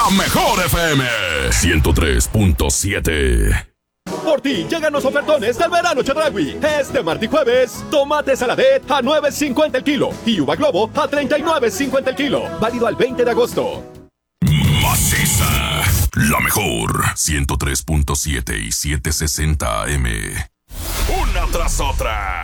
La mejor FM 103.7. Por ti llegan los ofertones del verano Chedraui. Este martes y jueves, tomate saladet a $9.50 el kilo y uva globo a $39.50 el kilo. Válido al 20 de agosto. Maciza, la mejor 103.7 y 760 AM. Una tras otra.